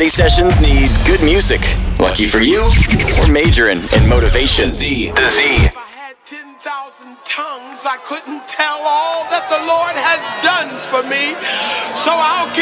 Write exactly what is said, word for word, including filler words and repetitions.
study sessions need good music. Lucky for you, we're majoring in motivation. Z, the Z. If I had ten thousand tongues, I couldn't tell all that the Lord has done for me. So I'll keep